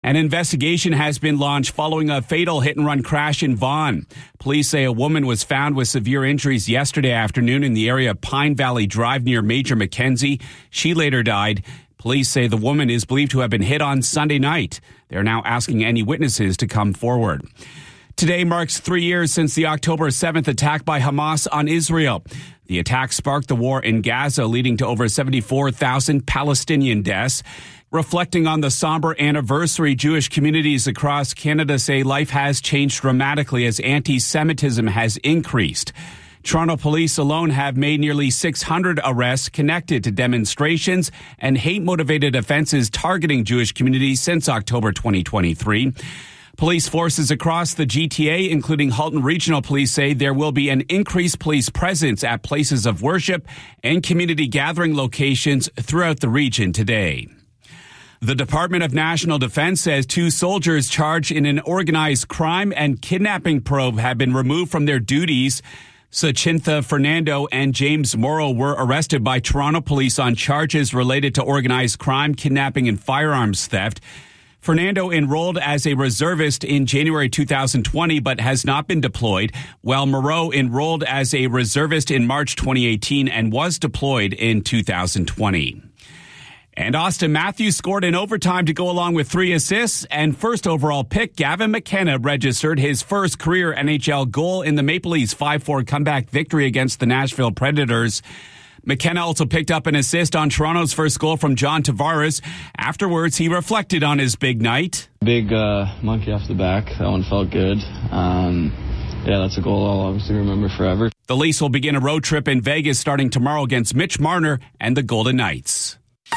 An investigation has been launched following a fatal hit-and-run crash in Vaughan. Police say a woman was found with severe injuries yesterday afternoon in the area of Pine Valley Drive near Major Mackenzie. She later died. Police say the woman is believed to have been hit on Sunday night. They're now asking any witnesses to come forward. Today marks 3 years since the October 7th attack by Hamas on Israel. The attack sparked the war in Gaza, leading to over 74,000 Palestinian deaths. Reflecting on the somber anniversary, Jewish communities across Canada say life has changed dramatically as anti-Semitism has increased. Toronto police alone have made nearly 600 arrests connected to demonstrations and hate-motivated offenses targeting Jewish communities since October 2023. Police forces across the GTA, including Halton Regional Police, say there will be an increased police presence at places of worship and community gathering locations throughout the region today. The Department of National Defense says 2 soldiers charged in an organized crime and kidnapping probe have been removed from their duties. Sachintha Fernando and James Morrow were arrested by Toronto police on charges related to organized crime, kidnapping, and firearms theft. Fernando enrolled as a reservist in January 2020 but has not been deployed, while Moreau enrolled as a reservist in March 2018 and was deployed in 2020. And Austin Matthews scored in overtime to go along with 3 assists, and first overall pick Gavin McKenna registered his first career NHL goal in the Maple Leafs' 5-4 comeback victory against the Nashville Predators. McKenna also picked up an assist on Toronto's first goal from John Tavares. Afterwards, he reflected on his big night. Big monkey off the back. That one felt good. Yeah, that's a goal I'll obviously remember forever. The Leafs will begin a road trip in Vegas starting tomorrow against Mitch Marner and the Golden Knights.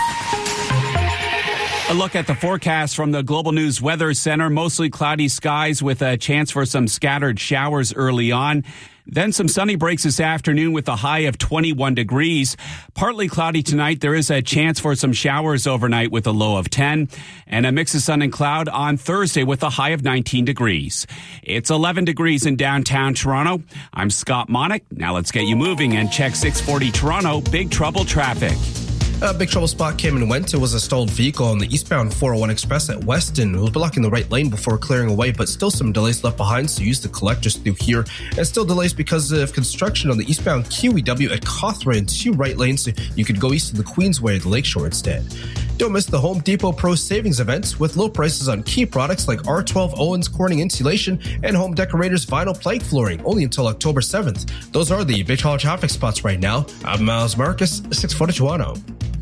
A look at the forecast from the Global News Weather Center. Mostly cloudy skies with a chance for some scattered showers early on. Then some sunny breaks this afternoon with a high of 21 degrees. Partly cloudy tonight. There is a chance for some showers overnight with a low of 10. And a mix of sun and cloud on Thursday with a high of 19 degrees. It's 11 degrees in downtown Toronto. I'm Scott Monick. Now let's get you moving and check 640 Toronto Big Trouble traffic. A big trouble spot came and went. It was a stalled vehicle on the eastbound 401 Express at Weston. It was blocking the right lane before clearing away, but still some delays left behind, so use the collectors through here. And still delays because of construction on the eastbound QEW at Cawthron. 2 right lanes, so you could go east to the Queensway or the Lakeshore instead. Don't miss the Home Depot Pro Savings events with low prices on key products like R12 Owens Corning Insulation and Home Decorators Vinyl Plank Flooring, only until October 7th. Those are the big haul traffic spots right now. I'm Miles Marcus, 640 Toronto.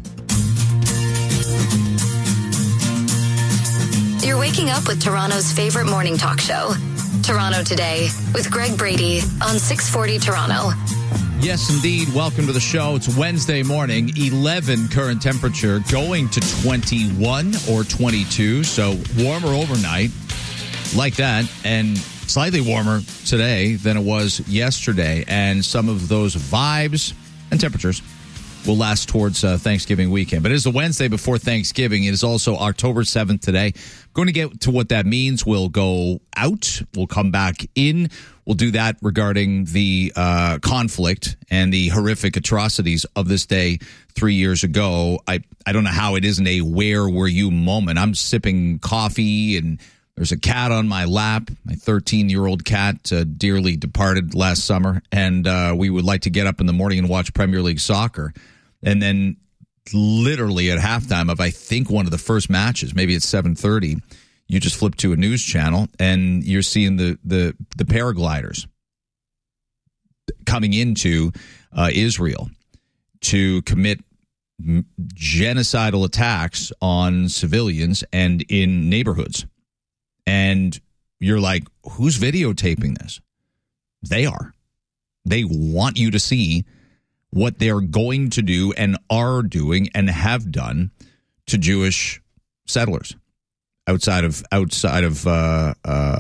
You're waking up with Toronto's favorite morning talk show, Toronto Today, with Greg Brady on 640 Toronto. Yes, indeed. Welcome to the show. It's Wednesday morning, 11 current temperature, going to 21 or 22, so warmer overnight, like that, and slightly warmer today than it was yesterday, and some of those vibes and temperatures will last towards Thanksgiving weekend. But it is the Wednesday before Thanksgiving. It is also October 7th today. Going to get to what that means. We'll go out. We'll come back in. We'll do that regarding the conflict and the horrific atrocities of this day 3 years ago. I don't know how it isn't a where were you moment. I'm sipping coffee and there's a cat on my lap, my 13-year-old cat, dearly departed last summer. And we would like to get up in the morning and watch Premier League soccer. And then literally at halftime of, I think, one of the first matches, maybe it's 7:30, you just flip to a news channel and you're seeing the paragliders coming into Israel to commit genocidal attacks on civilians and in neighborhoods. And you're like, who's videotaping this? They are. They want you to see what they're going to do and are doing and have done to Jewish settlers outside of the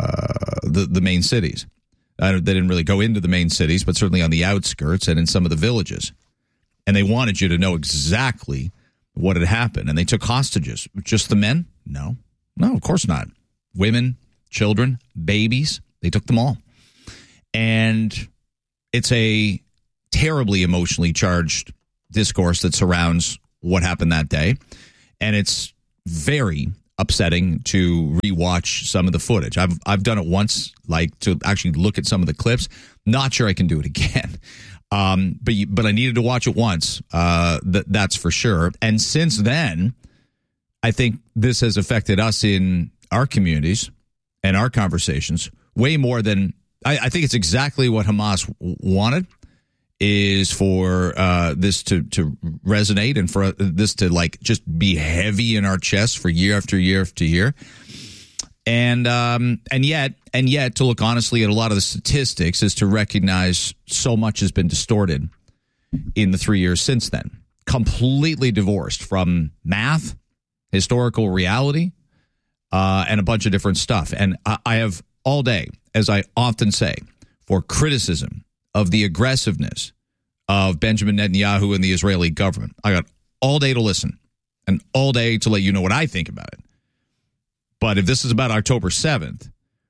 main cities. They didn't really go into the main cities, but certainly on the outskirts and in some of the villages. And they wanted you to know exactly what had happened. And they took hostages. Just the men? No, of course not. Women, children, babies, they took them all. And it's a terribly emotionally charged discourse that surrounds what happened that day. And it's very upsetting to rewatch some of the footage. I've done it once, like to actually look at some of the clips. Not sure I can do it again. But I needed to watch it once. That's for sure. And since then, I think this has affected us in our communities and our conversations way more than I think it's exactly what Hamas wanted, is for this to resonate and for this to like just be heavy in our chests for year after year after year. And yet to look honestly at a lot of the statistics is to recognize so much has been distorted in the 3 years since then, completely divorced from math, historical reality, and a bunch of different stuff. And I have all day, as I often say, for criticism of the aggressiveness of Benjamin Netanyahu and the Israeli government. I got all day to listen and all day to let you know what I think about it. But if this is about October 7th,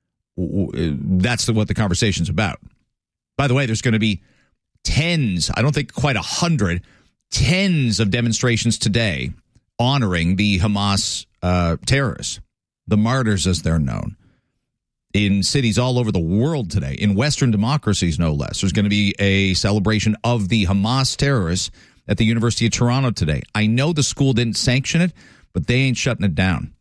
that's what the conversation's about. By the way, there's going to be tens, I don't think quite 100, tens of demonstrations today honoring the Hamas terrorists, the martyrs as they're known, in cities all over the world today, in Western democracies no less. There's going to be a celebration of the Hamas terrorists at the University of Toronto today. I know the school didn't sanction it, but they ain't shutting it down.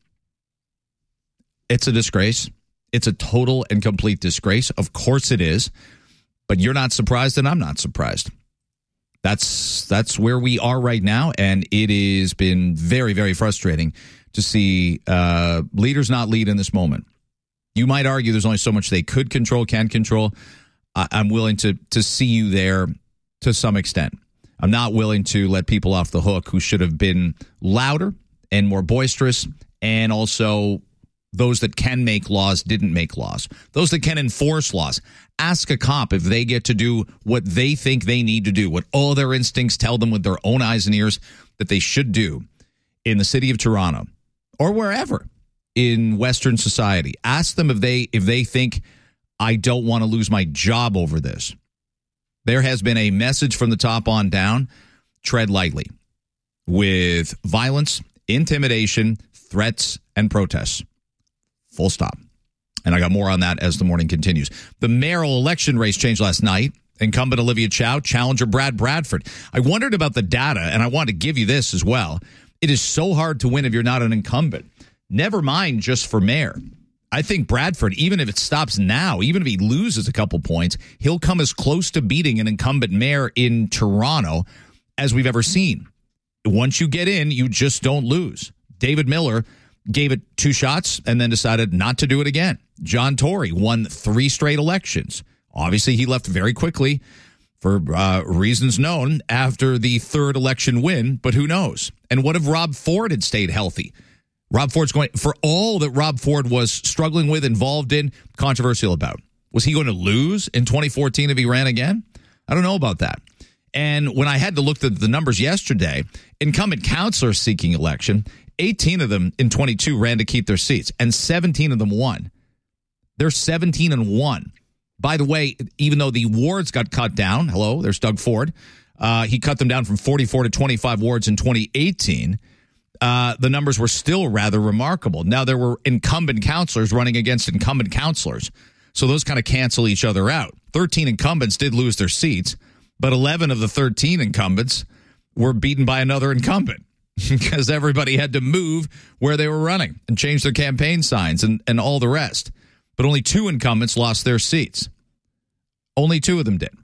It's a disgrace. It's a total and complete disgrace. Of course it is. But you're not surprised, and I'm not surprised. That's where we are right now, and it has been very, very frustrating to see leaders not lead in this moment. You might argue there's only so much they could control, can control. I'm willing to see you there to some extent. I'm not willing to let people off the hook who should have been louder and more boisterous, and also those that can make laws didn't make laws. Those that can enforce laws. Ask a cop if they get to do what they think they need to do, what all their instincts tell them with their own eyes and ears that they should do in the city of Toronto or wherever in Western society. Ask them if they think, I don't want to lose my job over this. There has been a message from the top on down, tread lightly, with violence, intimidation, threats, and protests. Full stop. And I got more on that as the morning continues. The mayoral election race changed last night. Incumbent Olivia Chow, challenger Brad Bradford. I wondered about the data, and I want to give you this as well. It is so hard to win if you're not an incumbent. Never mind just for mayor. I think Bradford, even if it stops now, even if he loses a couple points, he'll come as close to beating an incumbent mayor in Toronto as we've ever seen. Once you get in, you just don't lose. David Miller gave it 2 shots and then decided not to do it again. John Tory won 3 straight elections. Obviously, he left very quickly for reasons known after the 3rd election win, but who knows? And what if Rob Ford had stayed healthy? Rob Ford's going, for all that Rob Ford was struggling with, involved in, controversial about. Was he going to lose in 2014 if he ran again? I don't know about that. And when I had to look at the numbers yesterday, incumbent councilors seeking election, 18 of them in 22 ran to keep their seats, and 17 of them won. They're 17-1. By the way, even though the wards got cut down, hello, there's Doug Ford. He cut them down from 44 to 25 wards in 2018. The numbers were still rather remarkable. Now, there were incumbent councilors running against incumbent councilors, so those kind of cancel each other out. 13 incumbents did lose their seats, but 11 of the 13 incumbents were beaten by another incumbent because everybody had to move where they were running and change their campaign signs and all the rest. But only 2 incumbents lost their seats. Only 2 of them did.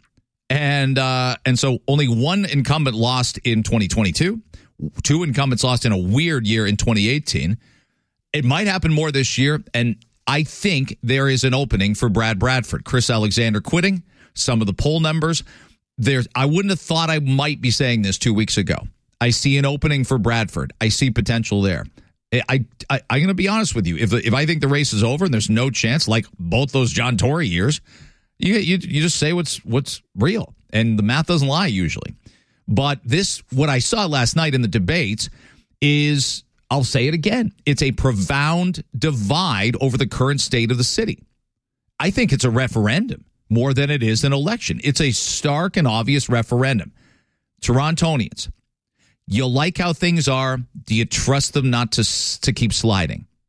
And so only 1 incumbent lost in 2022. 2 incumbents lost in a weird year in 2018. It might happen more this year, and I think there is an opening for Brad Bradford. Chris Alexander quitting, some of the poll numbers. I wouldn't have thought I might be saying this 2 weeks ago. I see an opening for Bradford. I see potential there. I'm going to be honest with you. If I think the race is over and there's no chance, like both those John Tory years, you just say what's real, and the math doesn't lie usually. But what I saw last night in the debates is, I'll say it again, it's a profound divide over the current state of the city. I think it's a referendum more than it is an election. It's a stark and obvious referendum. Torontonians, you like how things are? Do you trust them not to keep sliding?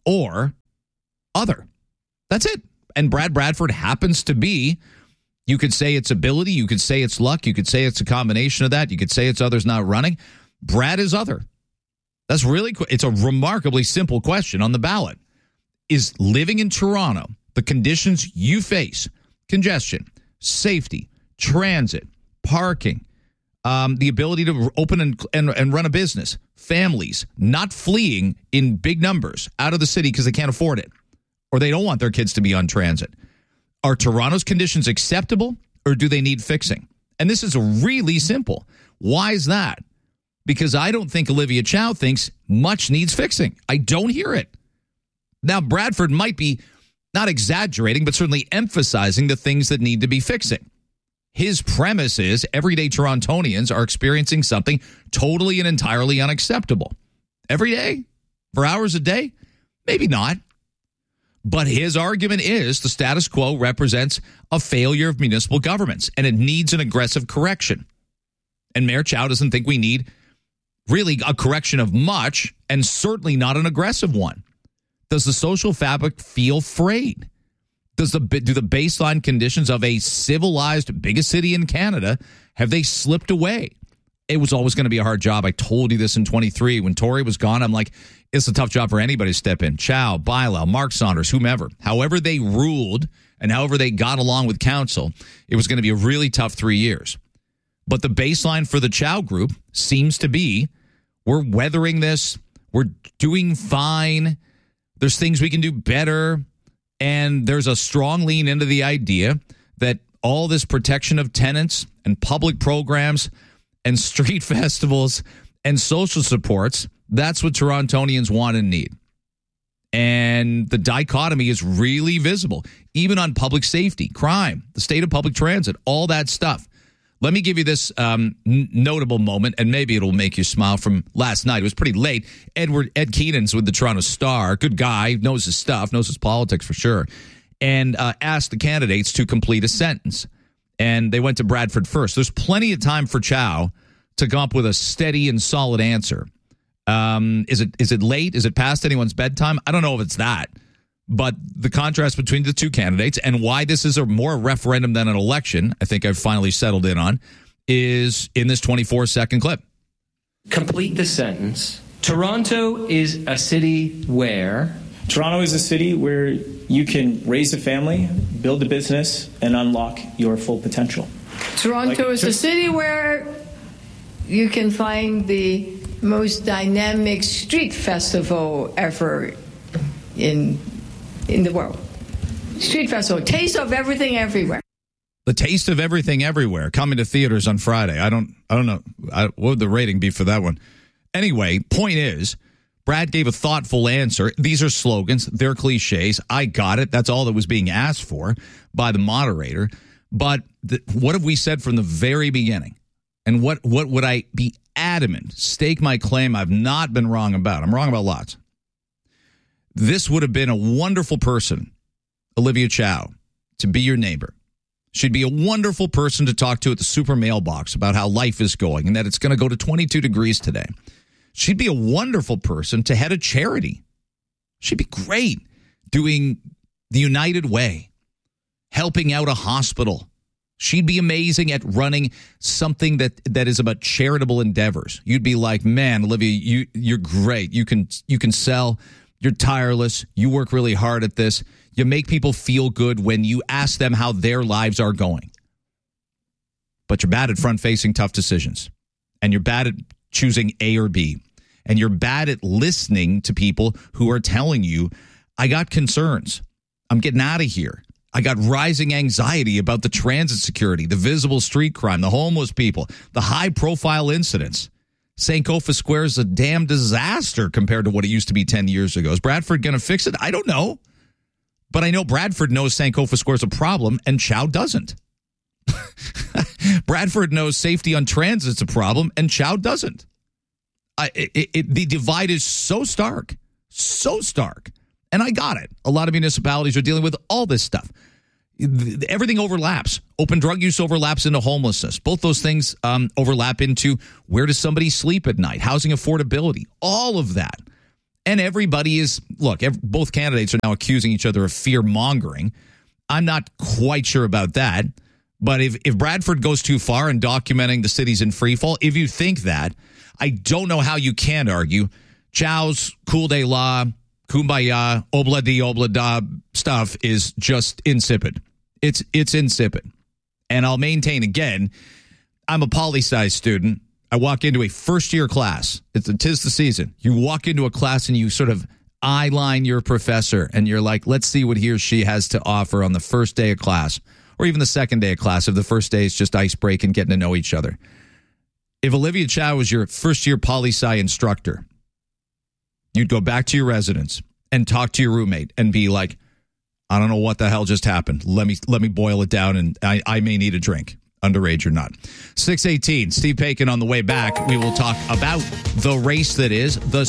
or other. That's it. And Brad Bradford happens to be, you could say it's ability, you could say it's luck, you could say it's a combination of that, you could say it's others not running. Brad is other. That's really, it's a remarkably simple question on the ballot. Is living in Toronto, the conditions you face, congestion, safety, transit, parking, the ability to open and run a business, families not fleeing in big numbers out of the city because they can't afford it, or they don't want their kids to be on transit. Are Toronto's conditions acceptable, or do they need fixing? And this is really simple. Why is that? Because I don't think Olivia Chow thinks much needs fixing. I don't hear it. Now, Bradford might be not exaggerating, but certainly emphasizing the things that need to be fixing. His premise is everyday Torontonians are experiencing something totally and entirely unacceptable. Every day? For hours a day? Maybe not. But his argument is the status quo represents a failure of municipal governments, and it needs an aggressive correction. And Mayor Chow doesn't think we need really a correction of much, and certainly not an aggressive one. Does the social fabric feel frayed? Do the baseline conditions of a civilized biggest city in Canada, have they slipped away? It was always going to be a hard job. I told you this in 23. When Tory was gone, I'm like, it's a tough job for anybody to step in. Chow, Bilal, Mark Saunders, whomever. However they ruled and however they got along with council, it was going to be a really tough 3 years. But the baseline for the Chow group seems to be, we're weathering this. We're doing fine. There's things we can do better. And there's a strong lean into the idea that all this protection of tenants and public programs and street festivals and social supports, that's what Torontonians want and need. And the dichotomy is really visible, even on public safety, crime, the state of public transit, all that stuff. Let me give you this notable moment, and maybe it'll make you smile, from last night. It was pretty late. Ed Keenan's with the Toronto Star. Good guy, knows his stuff, knows his politics for sure, and asked the candidates to complete a sentence. And they went to Bradford first. There's plenty of time for Chow to come up with a steady and solid answer. Is it late? Is it past anyone's bedtime? I don't know if it's that. But the contrast between the two candidates and why this is more a referendum than an election, I think I've finally settled in on, is in this 24-second clip. Complete the sentence. Toronto is a city where... Toronto is a city where you can raise a family, build a business, and unlock your full potential. Toronto is a city where you can find the most dynamic street festival ever in the world. Street festival, taste of everything everywhere. The Taste of Everything Everywhere, coming to theaters on Friday. I don't know. What would the rating be for that one? Anyway, point is, Brad gave a thoughtful answer. These are slogans. They're cliches. I got it. That's all that was being asked for by the moderator. But what have we said from the very beginning? And what would I be adamant, stake my claim I've not been wrong about? I'm wrong about lots. This would have been a wonderful person, Olivia Chow, to be your neighbor. She'd be a wonderful person to talk to at the super mailbox about how life is going and that it's going to go to 22 degrees today. She'd be a wonderful person to head a charity. She'd be great doing the United Way, helping out a hospital. She'd be amazing at running something that is about charitable endeavors. You'd be like, man, Olivia, you're great. You can sell. You're tireless. You work really hard at this. You make people feel good when you ask them how their lives are going. But you're bad at front-facing tough decisions. And you're bad at choosing A or B. And you're bad at listening to people who are telling you, I got concerns. I'm getting out of here. I got rising anxiety about the transit security, the visible street crime, the homeless people, the high-profile incidents. Sankofa Square is a damn disaster compared to what it used to be 10 years ago. Is Bradford going to fix it? I don't know. But I know Bradford knows Sankofa Square is a problem, and Chow doesn't. Bradford knows safety on transit is a problem, and Chow doesn't. The divide is so stark. And I got it. A lot of municipalities are dealing with all this stuff. Everything overlaps. Open drug use overlaps into homelessness. Both those things overlap into where does somebody sleep at night, housing affordability, all of that. And everybody is, look, both candidates are now accusing each other of fear-mongering. I'm not quite sure about that. But if Bradford goes too far in documenting the city's in freefall, if you think that, I don't know how you can argue Chow's cool de la, kumbaya, obla di obla da stuff is just insipid. It's insipid. And I'll maintain again, I'm a poli-sci student. I walk into a first-year class. Tis the season. You walk into a class and you sort of eye-line your professor, and you're like, let's see what he or she has to offer on the first day of class, or even the second day of class if the first day is just ice break and getting to know each other. If Olivia Chow was your first-year poli-sci instructor, you'd go back to your residence and talk to your roommate and be like, I don't know what the hell just happened. Let me boil it down, and I may need a drink. Underage or not. 6:18, Steve Paikin on the way back. We will talk about the race that is, the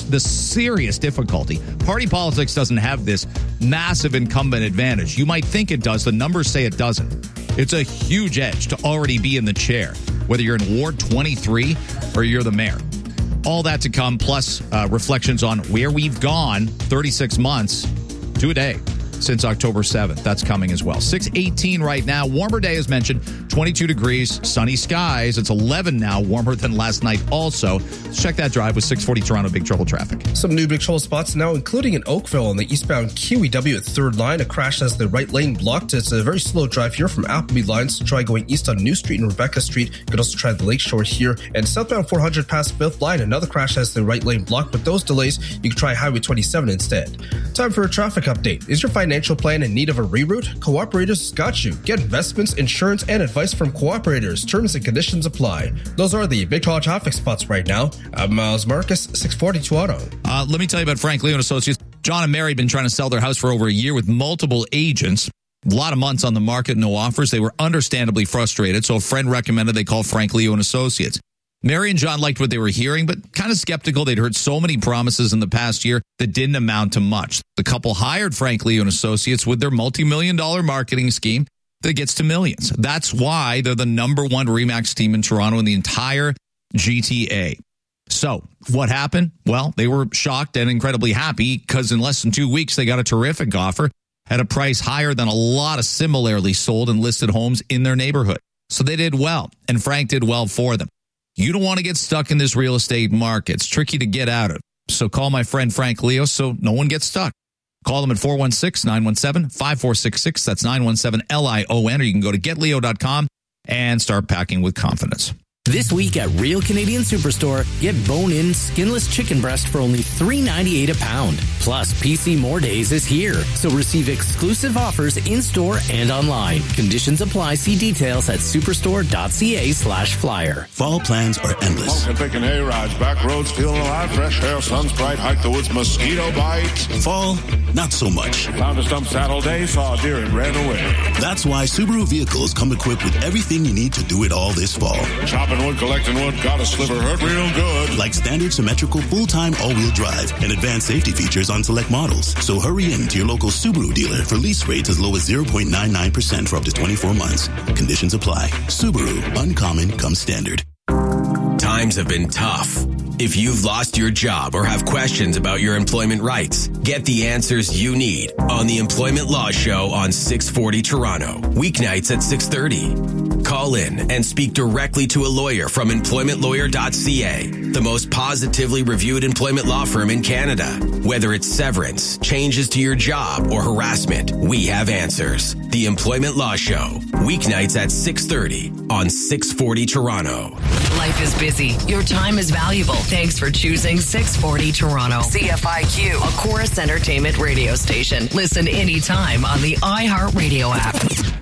serious difficulty. Party politics doesn't have this massive incumbent advantage. You might think it does. The numbers say it doesn't. It's a huge edge to already be in the chair, whether you're in Ward 23 or you're the mayor. All that to come, plus reflections on where we've gone 36 months to a day since October 7th. That's coming as well. 6:18 right now. Warmer day as mentioned. 22 degrees, sunny skies. It's 11 now, warmer than last night also. Let's check that drive with 640 Toronto Big Trouble traffic. Some new Big Trouble spots now, including in Oakville on the eastbound QEW at 3rd line. A crash has the right lane blocked. It's a very slow drive here from Appleby lines. So try going east on New Street and Rebecca Street. You could also try the Lakeshore here. And southbound 400 past 5th line. Another crash has the right lane blocked. With those delays, you can try Highway 27 instead. Time for a traffic update. Is your financial plan in need of a reroute? Cooperators has got you. Get investments, insurance, and advice from Cooperators. Terms and conditions apply. Those are the Big Trouble traffic spots right now. I'm Miles Marcus, 640 Toronto. Let me tell you about Frank Leo and Associates. John and Mary have been trying to sell their house for over a year with multiple agents. A lot of months on the market, no offers. They were understandably frustrated, so a friend recommended they call Frank Leo and Associates. Mary and John liked what they were hearing, but kind of skeptical. They'd heard so many promises in the past year that didn't amount to much. The couple hired Frank Leo and Associates with their multi-million-dollar marketing scheme that gets to millions. That's why they're the number one RE/MAX team in Toronto in the entire GTA. So what happened? Well, they were shocked and incredibly happy because in less than 2 weeks, they got a terrific offer at a price higher than a lot of similarly sold and listed homes in their neighborhood. So they did well, and Frank did well for them. You don't want to get stuck in this real estate market. It's tricky to get out of. So call my friend Frank Leo so no one gets stuck. Call them at 416-917-5466. That's 917-LION. Or you can go to getleo.com and start packing with confidence. This week at Real Canadian Superstore, get bone-in skinless chicken breast for only $3.98 a pound. Plus, PC More Days is here, so receive exclusive offers in-store and online. Conditions apply. See details at superstore.ca/flyer. Fall plans are endless. Smoking, picking A-rides, back roads, feeling alive, fresh air, sun's bright, hike the woods, mosquito bites. Fall, not so much. Found a stump saddle day, saw a deer and ran away. That's why Subaru vehicles come equipped with everything you need to do it all this fall. Chopping wood, collecting wood, got a sliver, hurt real good. Like standard symmetrical full-time all-wheel drive and advanced safety features on select models. So hurry in to your local Subaru dealer for lease rates as low as 0.99% for up to 24 months. Conditions apply. Subaru, uncommon comes standard. Times have been tough. If you've lost your job or have questions about your employment rights, get the answers you need on the Employment Law Show on 640 Toronto, weeknights at 6:30. Call in and speak directly to a lawyer from employmentlawyer.ca, the most positively reviewed employment law firm in Canada. Whether it's severance, changes to your job, or harassment, we have answers. The Employment Law Show, weeknights at 6:30 on 640 Toronto. Life is busy. Your time is valuable. Thanks for choosing 640 Toronto. CFIQ, a Chorus Entertainment radio station. Listen anytime on the iHeartRadio app.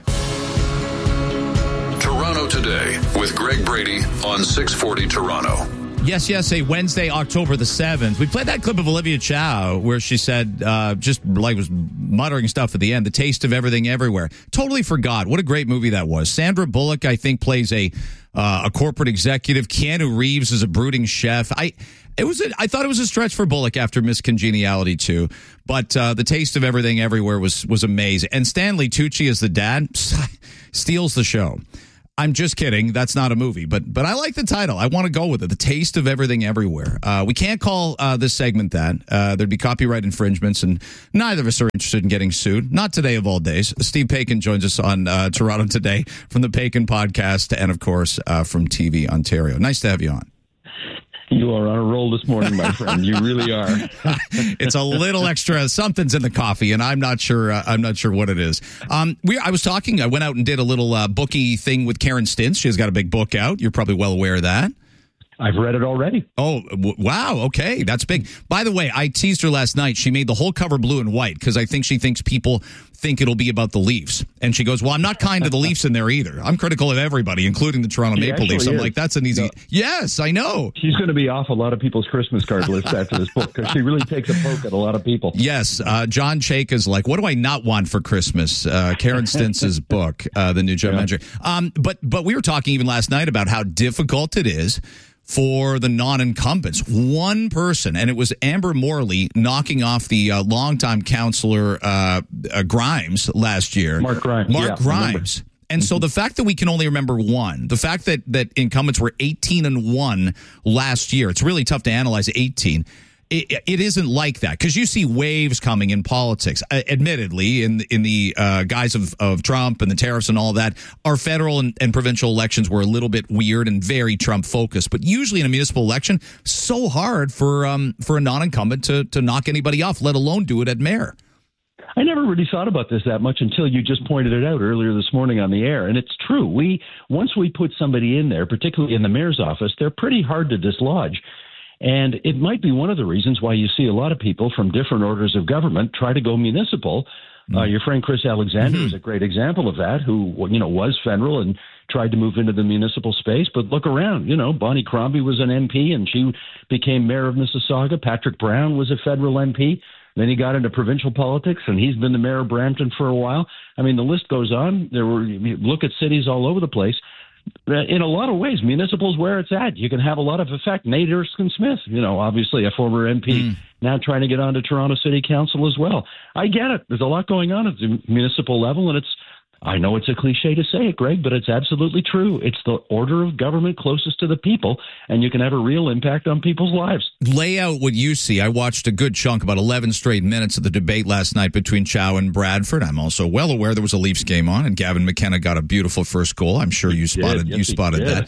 Toronto Today with Greg Brady on 640 Toronto. Yes, a Wednesday, October the 7th. We played that clip of Olivia Chow where she said, just like was muttering stuff at the end, the taste of everything everywhere. Totally forgot. What a great movie that was. Sandra Bullock, I think, plays a corporate executive. Keanu Reeves is a brooding chef. I thought it was a stretch for Bullock after Miss Congeniality 2, but the taste of everything everywhere was amazing. And Stanley Tucci as the dad steals the show. I'm just kidding. That's not a movie, but I like the title. I want to go with it. The Taste of Everything Everywhere. We can't call this segment that. There'd be copyright infringements, and neither of us are interested in getting sued. Not today of all days. Steve Paikin joins us on Toronto Today from the Paikin Podcast and, of course, from TV Ontario. Nice to have you on. You are on a roll this morning, my friend. You really are. It's a little extra. Something's in the coffee, and I'm not sure. What it is. I went out and did a little bookie thing with Karen Stintz. She's got a big book out. You're probably well aware of that. I've read it already. Oh, wow. Okay. That's big. By the way, I teased her last night. She made the whole cover blue and white because I think she thinks people think it'll be about the Leafs. And she goes, well, I'm not kind to the Leafs in there either. I'm critical of everybody, including the Toronto Maple Leafs. I'm like, that's an easy... No. Yes, I know. She's going to be off a lot of people's Christmas card list after this book because she really takes a poke at a lot of people. Yes. John Chake is like, what do I not want for Christmas? Karen Stintz's book, the new Joe Manager. But we were talking even last night about how difficult it is for the non-incumbents. One person, and it was Amber Morley knocking off the longtime councillor Grimes last year. Mark Grimes. And so the fact that we can only remember one, the fact that incumbents were 18-1 last year, it's really tough to analyze 18. It isn't like that because you see waves coming in politics. Admittedly, in the guise of Trump and the tariffs and all that, our federal and provincial elections were a little bit weird and very Trump focused. But usually in a municipal election, so hard for a non-incumbent to knock anybody off, let alone do it at mayor. I never really thought about this that much until you just pointed it out earlier this morning on the air. And it's true. Once we put somebody in there, particularly in the mayor's office, they're pretty hard to dislodge. And it might be one of the reasons why you see a lot of people from different orders of government try to go municipal. Your friend Chris Alexander is a great example of that, who was federal and tried to move into the municipal space. But look around, Bonnie Crombie was an MP and she became mayor of Mississauga. Patrick Brown was a federal MP. Then he got into provincial politics, and he's been the mayor of Brampton for a while. I mean, the list goes on. Look at cities all over the place. In a lot of ways, municipal's where it's at. You can have a lot of effect. Nate Erskine-Smith, obviously a former MP, now trying to get onto Toronto City Council as well. I get it. There's a lot going on at the municipal level, and I know it's a cliche to say it, Greg, but it's absolutely true. It's the order of government closest to the people, and you can have a real impact on people's lives. Lay out what you see. I watched a good chunk, about 11 straight minutes of the debate last night between Chow and Bradford. I'm also well aware there was a Leafs game on, and Gavin McKenna got a beautiful first goal. I'm sure you spotted that.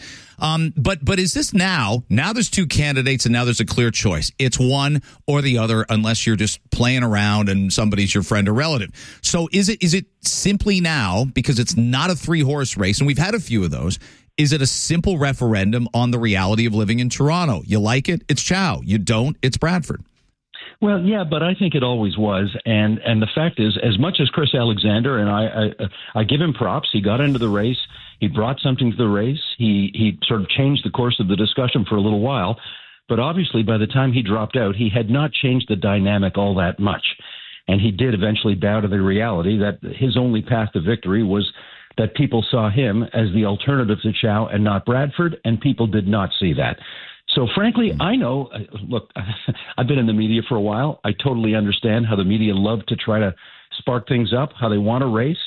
But is this now there's two candidates and now there's a clear choice. It's one or the other unless you're just playing around and somebody's your friend or relative. So is it simply now, because it's not a 3-horse race, and we've had a few of those, is it a simple referendum on the reality of living in Toronto? You like it? It's Chow. You don't? It's Bradford. Well, yeah, but I think it always was. And the fact is, as much as Chris Alexander, and I give him props, he got into the race. He brought something to the race. He sort of changed the course of the discussion for a little while. But obviously, by the time he dropped out, he had not changed the dynamic all that much. And he did eventually bow to the reality that his only path to victory was that people saw him as the alternative to Chow and not Bradford, and people did not see that. So, frankly, I know, look, I've been in the media for a while. I totally understand how the media love to try to spark things up, how they want a race.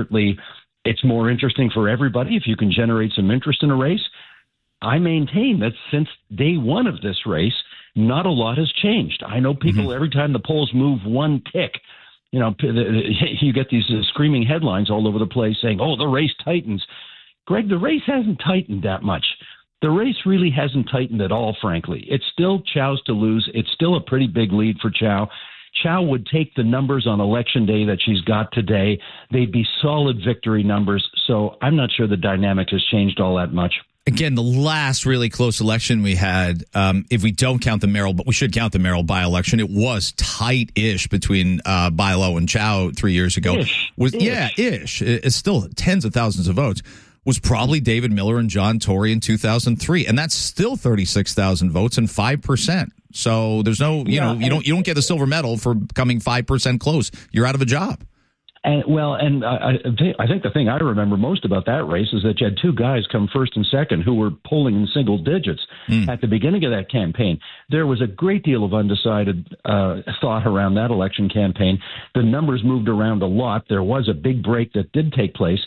It's more interesting for everybody if you can generate some interest in a race. I maintain that since day one of this race, not a lot has changed. I know people, every time the polls move one tick, you get these screaming headlines all over the place saying, oh, the race tightens. Greg, the race hasn't tightened that much. The race really hasn't tightened at all, frankly. It's still Chow's to lose. It's still a pretty big lead for Chow. Chow would take the numbers on election day that she's got today. They'd be solid victory numbers. So I'm not sure the dynamic has changed all that much. Again, the last really close election we had, if we don't count the Merrill, but we should count the Merrill by-election, it was tight-ish between Bailo and Chow 3 years ago. Ish. It's still tens of thousands of votes. Was probably David Miller and John Tory in 2003, and that's still 36,000 votes and 5%. So there's no, you don't get the silver medal for coming 5% close. You're out of a job. And I think the thing I remember most about that race is that you had two guys come first and second who were polling in single digits at the beginning of that campaign. There was a great deal of undecided thought around that election campaign. The numbers moved around a lot. There was a big break that did take place.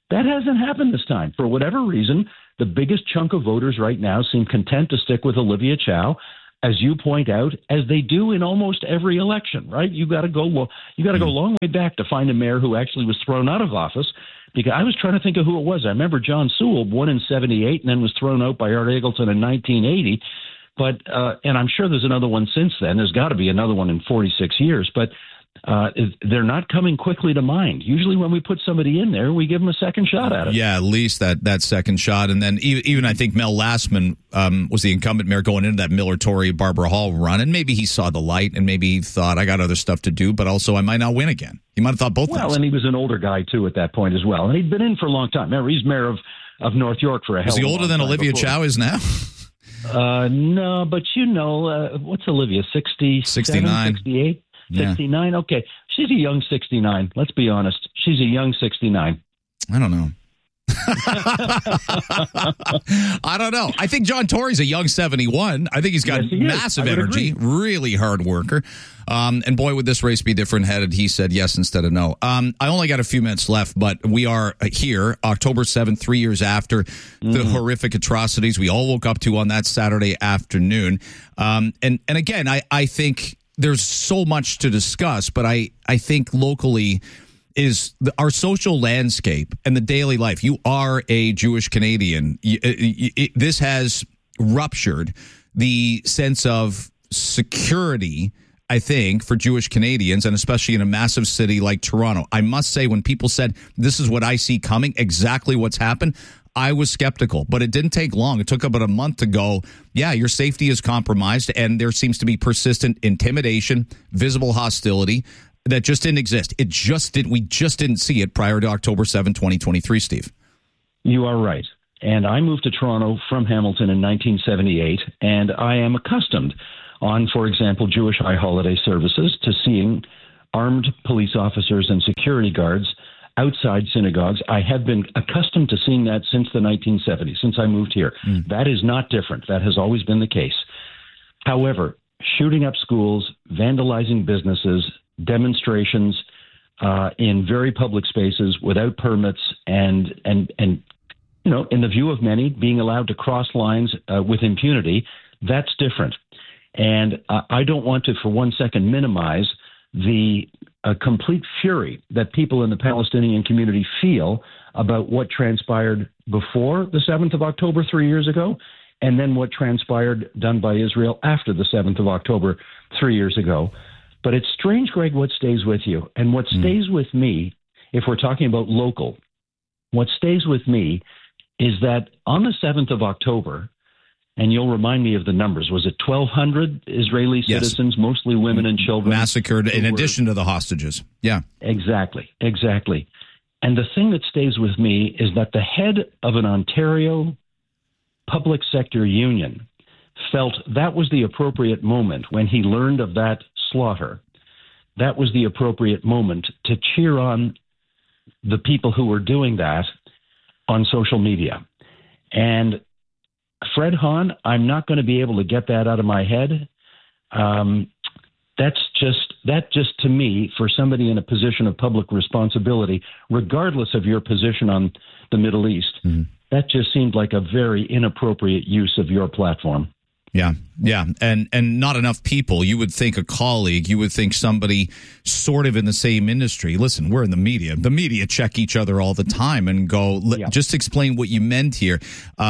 That hasn't happened this time. For whatever reason, the biggest chunk of voters right now seem content to stick with Olivia Chow, as you point out, as they do in almost every election, right? You got to go a long way back to find a mayor who actually was thrown out of office. Because I was trying to think of who it was. I remember John Sewell won in 78 and then was thrown out by Art Eggleton in 1980. But and I'm sure there's another one since then. There's got to be another one in 46 years. But they're not coming quickly to mind. Usually when we put somebody in there, we give them a second shot at it. Yeah, at least that second shot. And then even I think Mel Lastman was the incumbent mayor going into that Miller-Tory-Barbara Hall run. And maybe he saw the light and maybe he thought, I got other stuff to do, but also I might not win again. He might have thought both things. Well, and he was an older guy, too, at that point as well. And he'd been in for a long time. Remember, he's mayor of North York for a hell of a long time. Is he older than Olivia Chow is now? No, but what's Olivia, 67, 69. 68? Yeah. 69? Okay. She's a young 69. Let's be honest. She's a young 69. I don't know. I don't know. I think John Tory's a young 71. I think he's got massive energy, really hard worker. And boy, would this race be different headed. He said yes instead of no. I only got a few minutes left, but we are here October 7th, 3 years after the horrific atrocities we all woke up to on that Saturday afternoon. And again, I think there's so much to discuss, but I think locally is our social landscape and the daily life. You are a Jewish Canadian. This has ruptured the sense of security, I think, for Jewish Canadians, and especially in a massive city like Toronto. I must say, when people said, this is what I see coming, exactly what's happened, I was skeptical, but it didn't take long. It took about a month to go, yeah, your safety is compromised, and there seems to be persistent intimidation, visible hostility that just didn't exist. We just didn't see it prior to October 7, 2023, Steve. You are right. And I moved to Toronto from Hamilton in 1978, and I am accustomed on, for example, Jewish high holiday services to seeing armed police officers and security guards outside synagogues. I have been accustomed to seeing that since the 1970s, since I moved here. That is not different. That has always been the case. However, shooting up schools, vandalizing businesses, demonstrations in very public spaces without permits, and you know, in the view of many, being allowed to cross lines with impunity, that's different. And I don't want to for one second minimize the complete fury that people in the Palestinian community feel about what transpired before the 7th of October 3 years ago, and then what transpired done by Israel after the 7th of October 3 years ago. But it's strange, Greg, what stays with you. And what stays with me, if we're talking about local, what stays with me is that on the 7th of October, and you'll remind me of the numbers, was it 1,200 Israeli citizens, mostly women and children? Massacred in addition to the hostages. Yeah. Exactly. And the thing that stays with me is that the head of an Ontario public sector union felt that was the appropriate moment when he learned of that slaughter. That was the appropriate moment to cheer on the people who were doing that on social media. And Fred Hahn, I'm not going to be able to get that out of my head. That just to me, for somebody in a position of public responsibility, regardless of your position on the Middle East, that just seemed like a very inappropriate use of your platform. Yeah. And not enough people. You would think a colleague, you would think somebody sort of in the same industry. Listen, we're in the media. The media check each other all the time and go, just explain what you meant here.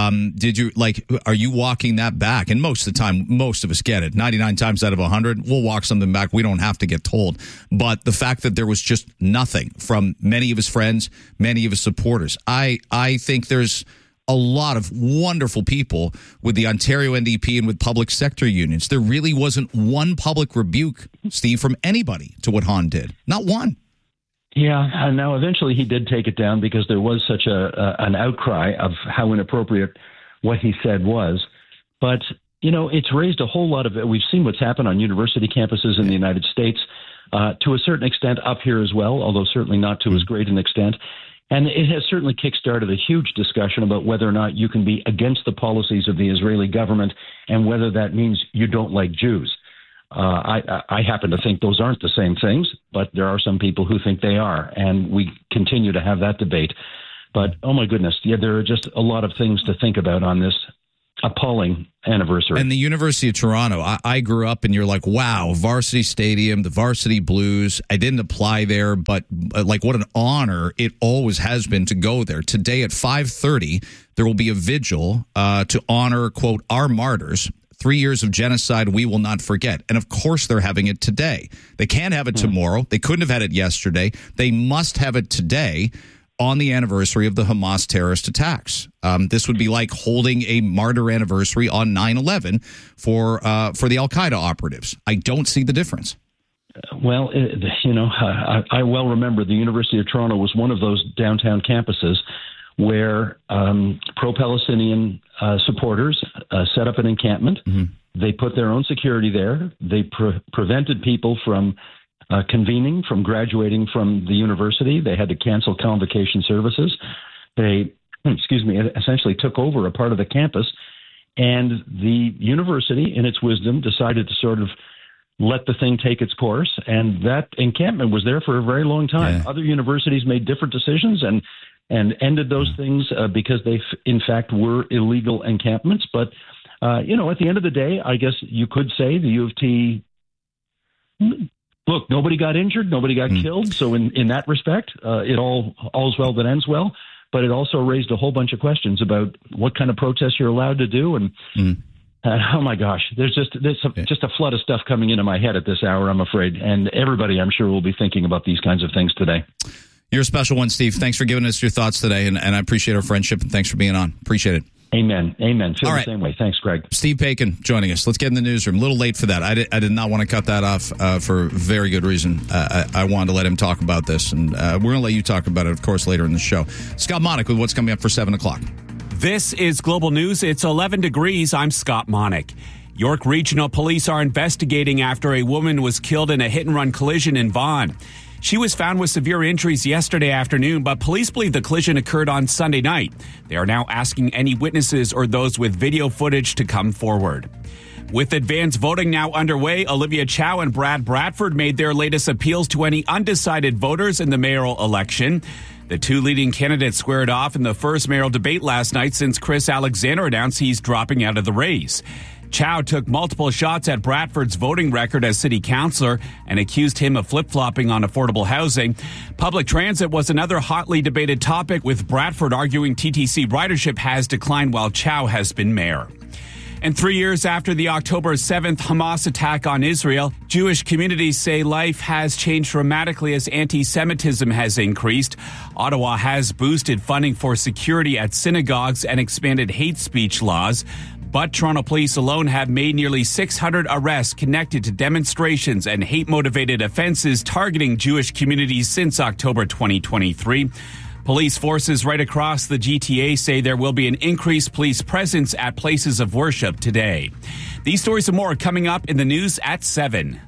Are you walking that back? And most of the time, most of us get it. 99 times out of 100, we'll walk something back. We don't have to get told. But the fact that there was just nothing from many of his friends, many of his supporters, I think there's a lot of wonderful people with the Ontario NDP and with public sector unions. There really wasn't one public rebuke, Steve, from anybody to what Hahn did. Not one. Yeah, and now eventually he did take it down because there was such an outcry of how inappropriate what he said was. But, you know, it's raised a whole lot of it. We've seen what's happened on university campuses in the United States, to a certain extent up here as well, although certainly not to as great an extent. And it has certainly kickstarted a huge discussion about whether or not you can be against the policies of the Israeli government and whether that means you don't like Jews. I happen to think those aren't the same things, but there are some people who think they are, and we continue to have that debate. But, oh my goodness, there are just a lot of things to think about on this appalling anniversary. And the University of Toronto, I grew up, and you're like, wow, Varsity Stadium, the Varsity Blues. I didn't apply there, but like, what an honor it always has been to go there. Today at 5:30, there will be a vigil to honor, quote, our martyrs. 3 years of genocide we will not forget. And of course they're having it today. They can't have it tomorrow. They couldn't have had it yesterday. They must have it today, on the anniversary of the Hamas terrorist attacks. This would be like holding a martyr anniversary on 9/11 for the Al-Qaeda operatives. I don't see the difference. Well, I well remember the University of Toronto was one of those downtown campuses where pro-Palestinian supporters set up an encampment. Mm-hmm. They put their own security there. They prevented people from convening, from graduating from the university. They had to cancel convocation services. They, essentially took over a part of the campus. And the university, in its wisdom, decided to sort of let the thing take its course. And that encampment was there for a very long time. Yeah. Other universities made different decisions and ended those things because they, in fact, were illegal encampments. But, at the end of the day, I guess you could say the U of T... Look, nobody got injured, nobody got killed. So in that respect, all's well that ends well. But it also raised a whole bunch of questions about what kind of protests you're allowed to do. And oh my gosh, there's just a flood of stuff coming into my head at this hour, I'm afraid. And everybody, I'm sure, will be thinking about these kinds of things today. You're a special one, Steve. Thanks for giving us your thoughts today. And I appreciate our friendship. And thanks for being on. Appreciate it. Amen. Feel the same way. Thanks, Greg. Steve Paikin joining us. Let's get in the newsroom. A little late for that. I did not want to cut that off for very good reason. I wanted to let him talk about this, and we're going to let you talk about it, of course, later in the show. Scott Monick with what's coming up for 7 o'clock. This is Global News. It's 11 degrees. I'm Scott Monick. York Regional Police are investigating after a woman was killed in a hit-and-run collision in Vaughan. She was found with severe injuries yesterday afternoon, but police believe the collision occurred on Sunday night. They are now asking any witnesses or those with video footage to come forward. With advanced voting now underway, Olivia Chow and Brad Bradford made their latest appeals to any undecided voters in the mayoral election. The two leading candidates squared off in the first mayoral debate last night since Chris Alexander announced he's dropping out of the race. Chow took multiple shots at Bradford's voting record as city councillor and accused him of flip-flopping on affordable housing. Public transit was another hotly debated topic, with Bradford arguing TTC ridership has declined while Chow has been mayor. And 3 years after the October 7th Hamas attack on Israel, Jewish communities say life has changed dramatically as anti-Semitism has increased. Ottawa has boosted funding for security at synagogues and expanded hate speech laws. But Toronto police alone have made nearly 600 arrests connected to demonstrations and hate-motivated offenses targeting Jewish communities since October 2023. Police forces right across the GTA say there will be an increased police presence at places of worship today. These stories and more coming up in the news at 7.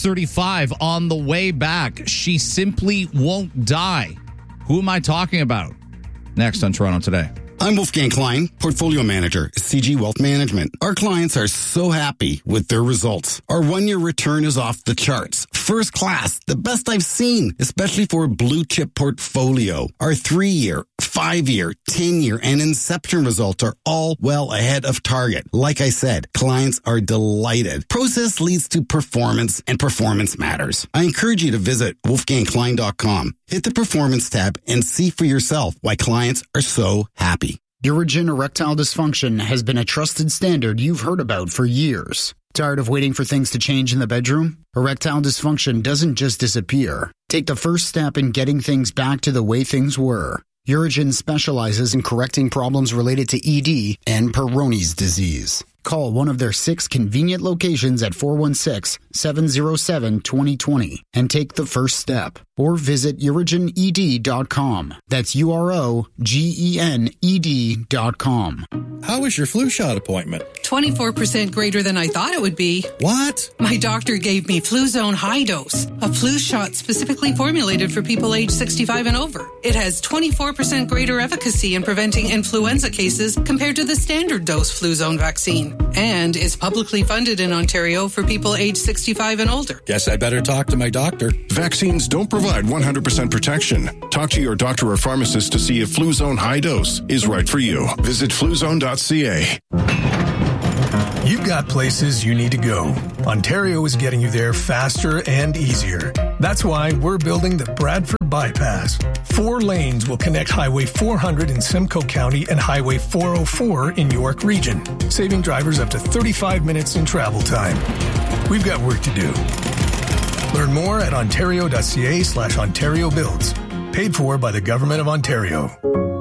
6:35 on the way back. She simply won't die. Who am I talking about? Next on Toronto Today. I'm Wolfgang Klein, Portfolio Manager at CG Wealth Management. Our clients are so happy with their results. Our 1-year return is off the charts. First class, the best I've seen, especially for a blue chip portfolio. Our 3-year, 5-year, 10-year, and Inception results are all well ahead of target. Like I said, clients are delighted. Process leads to performance, and performance matters. I encourage you to visit wolfgangklein.com. Hit the Performance tab and see for yourself why clients are so happy. Urigen erectile dysfunction has been a trusted standard you've heard about for years. Tired of waiting for things to change in the bedroom? Erectile dysfunction doesn't just disappear. Take the first step in getting things back to the way things were. Urigen specializes in correcting problems related to ED and Peyronie's disease. Call one of their 6 convenient locations at 416-707-2020 and take the first step. Or visit UrigenED.com. That's UROGENED.com. how was your flu shot appointment? 24% greater than I thought it would be. What? My doctor gave me Fluzone High Dose, a flu shot specifically formulated for people age 65 and over. It has 24% greater efficacy in preventing influenza cases compared to the standard dose Fluzone vaccine, and is publicly funded in Ontario for people age 65 and older. Guess I better talk to my doctor. Vaccines don't provide 100% protection. Talk to your doctor or pharmacist to see if Fluzone High Dose is right for you. Visit fluzone.ca. You've got places you need to go. Ontario is getting you there faster and easier. That's why we're building the Bradford Bypass. 4 lanes will connect Highway 400 in Simcoe County and Highway 404 in York Region, saving drivers up to 35 minutes in travel time. We've got work to do. Learn more at ontario.ca/Ontario Builds. Paid for by the Government of Ontario.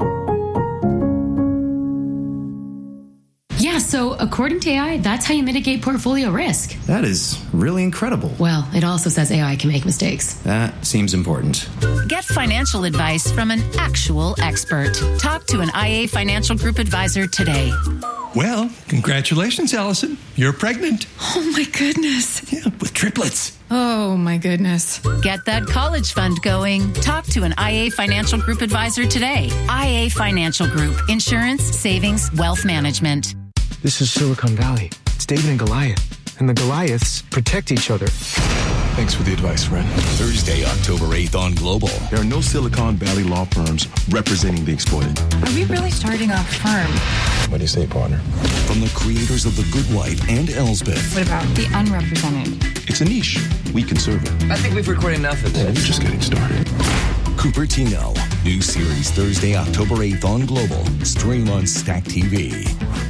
Yeah, so according to AI, that's how you mitigate portfolio risk. That is really incredible. Well, it also says AI can make mistakes. That seems important. Get financial advice from an actual expert. Talk to an IA Financial Group advisor today. Well, congratulations, Allison. You're pregnant. Oh, my goodness. Yeah, with triplets. Oh, my goodness. Get that college fund going. Talk to an IA Financial Group advisor today. IA Financial Group. Insurance, savings, wealth management. This is Silicon Valley. It's David and Goliath. And the Goliaths protect each other. Thanks for the advice, friend. Thursday, October 8th on Global. There are no Silicon Valley law firms representing the exploited. Are we really starting a firm? What do you say, partner? From the creators of The Good Wife and Elsbeth. What about the unrepresented? It's a niche. We can serve it. I think we've recorded enough of this. We're just getting started. Cupertino. New series Thursday, October 8th on Global. Stream on Stack TV.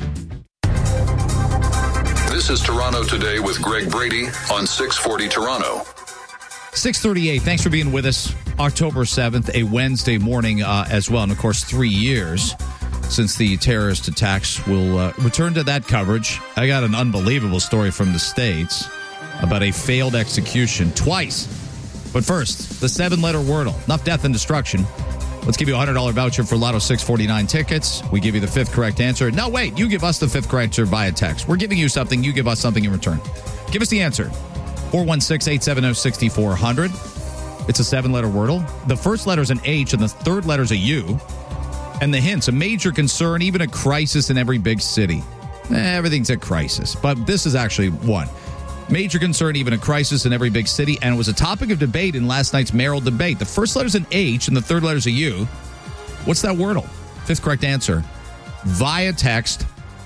This is Toronto Today with Greg Brady on 640 Toronto. 6:38. Thanks for being with us. October 7th, a Wednesday morning as well. And, of course, 3 years since the terrorist attacks. We'll return to that coverage. I got an unbelievable story from the States about a failed execution twice. But first, the 7-letter Wordle. Enough death and destruction. Let's give you a $100 voucher for Lotto 649 tickets. We give you the 5th correct answer. No, wait, you give us the 5th correct answer via text. We're giving you something. You give us something in return. Give us the answer. 416-870-6400. It's a 7-letter Wordle. The first letter is an H and the third letter is a U. And the hints, a major concern, even a crisis in every big city. Everything's a crisis, but this is actually one. Major concern, even a crisis in every big city, and it was a topic of debate in last night's mayoral debate. The first letter's an H and the third letter's a U. What's that Wordle? 5th correct answer. Via text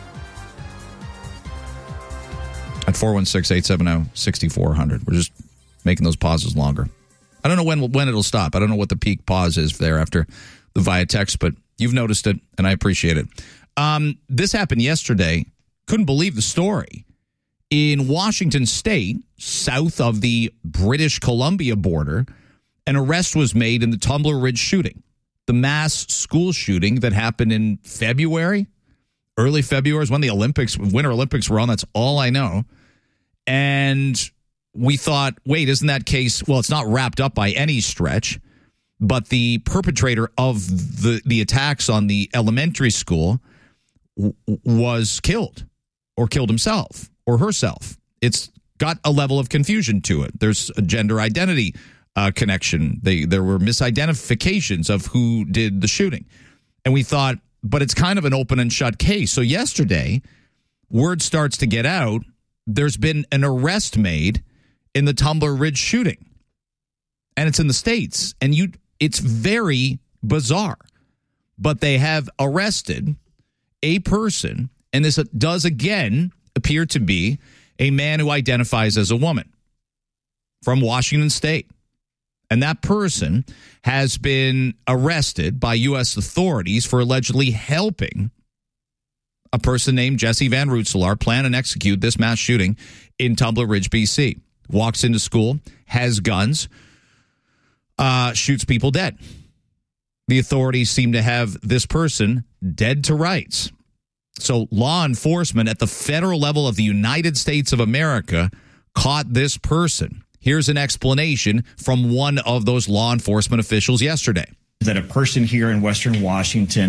at 416-870-6400. We're just making those pauses longer. I don't know when it'll stop. I don't know what the peak pause is there after the via text, but you've noticed it, and I appreciate it. This happened yesterday. Couldn't believe the story. In Washington State, south of the British Columbia border, an arrest was made in the Tumbler Ridge shooting, the mass school shooting that happened in February, early February is when the Winter Olympics were on. That's all I know. And we thought, wait, isn't that case, well, it's not wrapped up by any stretch, but the perpetrator of the attacks on the elementary school was killed or killed himself or herself. It's got a level of confusion to it. There's a gender identity connection. There were misidentifications of who did the shooting. And we thought, but it's kind of an open and shut case. So yesterday, word starts to get out. There's been an arrest made in the Tumbler Ridge shooting. And it's in the States. And it's very bizarre. But they have arrested a person, and this does again appear to be a man who identifies as a woman from Washington State. And that person has been arrested by U.S. authorities for allegedly helping a person named Jesse Van Rootselaar plan and execute this mass shooting in Tumbler Ridge, BC. Walks into school, has guns, shoots people dead. The authorities seem to have this person dead to rights. So law enforcement at the federal level of the United States of America caught this person. Here's an explanation from one of those law enforcement officials yesterday. That a person here in Western Washington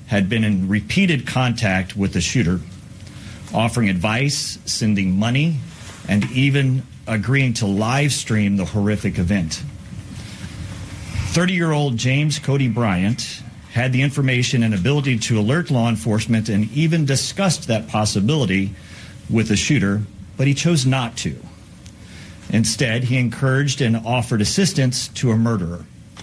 had been in repeated contact with the shooter, offering advice, sending money, and even agreeing to live stream the horrific event. 30-year-old James Cody Bryant had the information and ability to alert law enforcement and even discussed that possibility with the shooter, but he chose not to. Instead, he encouraged and offered assistance to a murderer.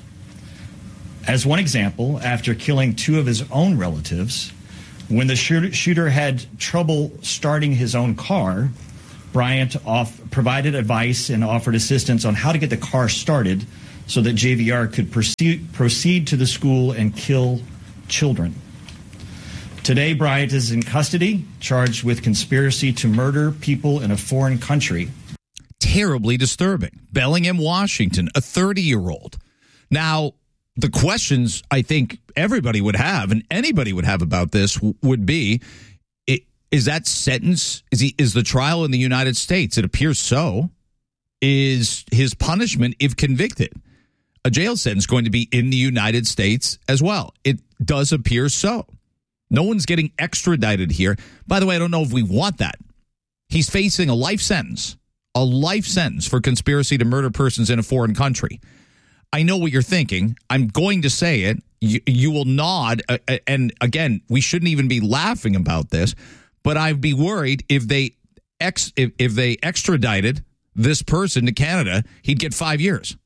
As one example, after killing 2 of his own relatives, when the shooter had trouble starting his own car, Bryant provided advice and offered assistance on how to get the car started so that JVR could proceed to the school and kill children. Today, Bryant is in custody, charged with conspiracy to murder people in a foreign country. Terribly disturbing. Bellingham, Washington, a 30-year-old. Now, the questions I think everybody would have and anybody would have about this would be, is that sentence, is the trial in the United States? It appears so. Is his punishment, if convicted, a jail sentence going to be in the United States as well? It does appear so. No one's getting extradited here. By the way, I don't know if we want that. He's facing a life sentence for conspiracy to murder persons in a foreign country. I know what you're thinking. I'm going to say it. You will nod. And again, we shouldn't even be laughing about this, but I'd be worried if they extradited this person to Canada, he'd get 5 years.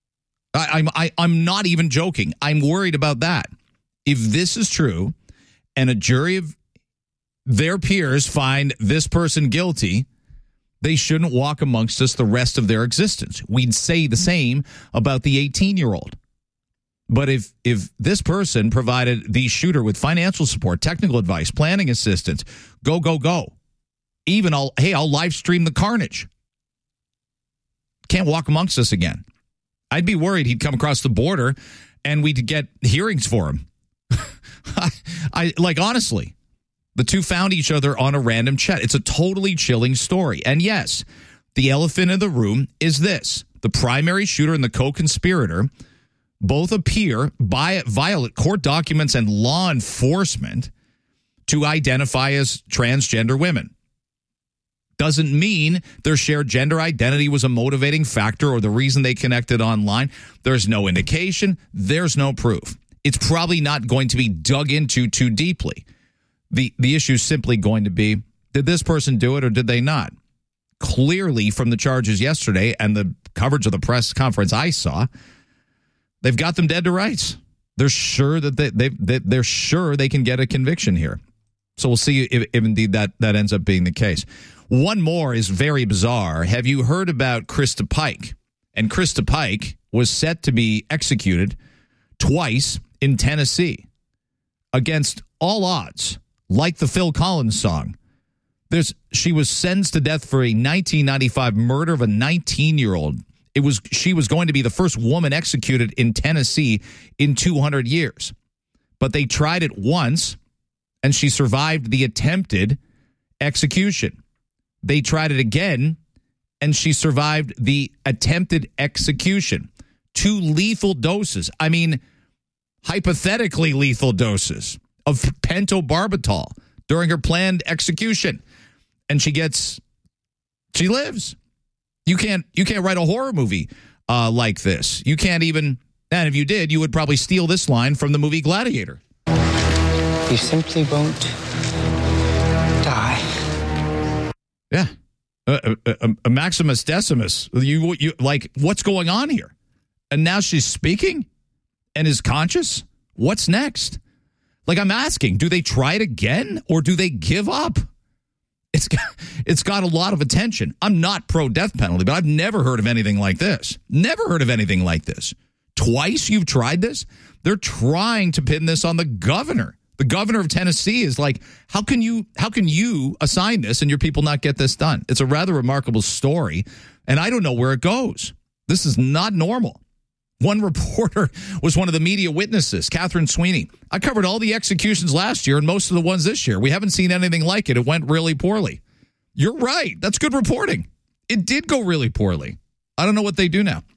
I'm not even joking. I'm worried about that. If this is true and a jury of their peers find this person guilty, they shouldn't walk amongst us the rest of their existence. We'd say the same about the 18-year-old. But if this person provided the shooter with financial support, technical advice, planning assistance, go, even I'll live stream the carnage. Can't walk amongst us again. I'd be worried he'd come across the border and we'd get hearings for him. Honestly, the two found each other on a random chat. It's a totally chilling story. And yes, the elephant in the room is this. The primary shooter and the co-conspirator both appear violate court documents and law enforcement to identify as transgender women. Doesn't mean their shared gender identity was a motivating factor or the reason they connected online. There's no indication. There's no proof. It's probably not going to be dug into too deeply. The issue is simply going to be, did this person do it or did they not? Clearly, from the charges yesterday and the coverage of the press conference I saw, they've got them dead to rights. They're sure that they're sure they can get a conviction here. So we'll see if indeed that ends up being the case. One more is very bizarre. Have you heard about Krista Pike? And Krista Pike was set to be executed twice in Tennessee against all odds, like the Phil Collins song. She was sentenced to death for a 1995 murder of a 19-year-old. She was going to be the first woman executed in Tennessee in 200 years. But they tried it once, and she survived the attempted execution. They tried it again, and she survived the attempted execution. 2 lethal doses. I mean, hypothetically lethal doses of pentobarbital during her planned execution. And she lives. You can't write a horror movie like this. You can't even, and if you did, you would probably steal this line from the movie Gladiator. You simply won't die. Yeah. A Maximus Decimus. You like, what's going on here? And now she's speaking and is conscious? What's next? Like, I'm asking, do they try it again or do they give up? It's got a lot of attention. I'm not pro-death penalty, but I've never heard of anything like this. Never heard of anything like this. Twice you've tried this? They're trying to pin this on the governor. The governor of Tennessee is like, how can you assign this and your people not get this done? It's a rather remarkable story, and I don't know where it goes. This is not normal. One reporter was one of the media witnesses, Catherine Sweeney. I covered all the executions last year and most of the ones this year. We haven't seen anything like it. It went really poorly. You're right. That's good reporting. It did go really poorly. I don't know what they do now.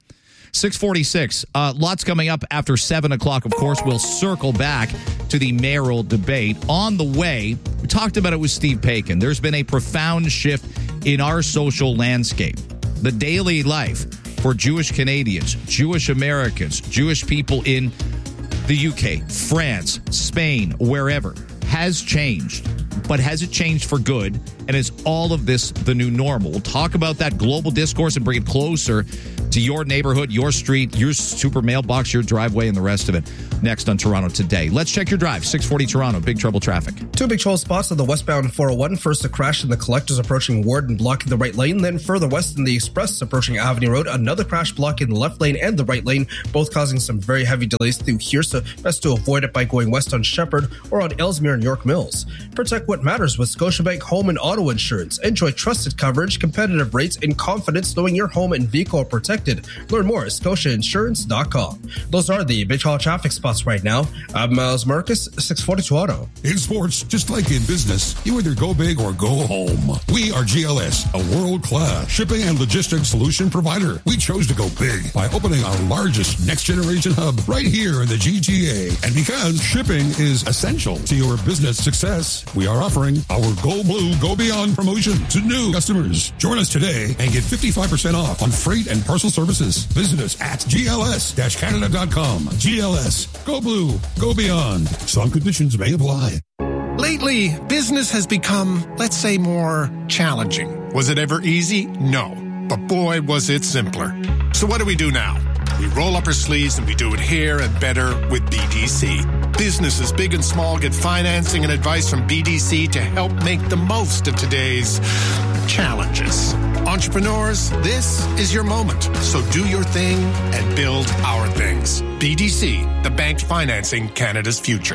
646. Lots coming up after 7 o'clock. Of course, we'll circle back to the mayoral debate. On the way, we talked about it with Steve Paikin. There's been a profound shift in our social landscape. The daily life for Jewish Canadians, Jewish Americans, Jewish people in the UK, France, Spain, wherever, has changed. But has it changed for good? And is all of this the new normal? We'll talk about that global discourse and bring it closer to your neighborhood, your street, your super mailbox, your driveway, and the rest of it next on Toronto Today. Let's check your drive. 640 Toronto, big trouble traffic. 2 big trouble spots on the westbound 401. First, a crash in the Collectors approaching Ward and blocking the right lane. Then further west in the Express approaching Avenue Road, another crash blocking the left lane and the right lane, both causing some very heavy delays through here. So best to avoid it by going west on Shepherd or on Ellesmere and York Mills. Protect what matters with Scotiabank Home and Auto Insurance. Enjoy trusted coverage, competitive rates, and confidence knowing your home and vehicle are protected. Learn more at scotiainsurance.com. Those are the big traffic spots right now. I'm Miles Marcus, 640 Toronto. In sports, just like in business, you either go big or go home. We are GLS, a world-class shipping and logistics solution provider. We chose to go big by opening our largest next-generation hub right here in the GTA. And because shipping is essential to your business success, we are offering our Go Blue, Go Beyond promotion to new customers. Join us today and get 55% off on freight and parcel services. Visit us at gls-canada.com. GLS, Go Blue, Go Beyond. Some conditions may apply. Lately, business has become, let's say, more challenging. Was it ever easy? No. But boy, was it simpler. So what do we do now? We roll up our sleeves and we do it here and better with BDC. Businesses big and small get financing and advice from BDC to help make the most of today's challenges. Entrepreneurs, this is your moment. So do your thing and build our things. BDC, the bank financing Canada's future.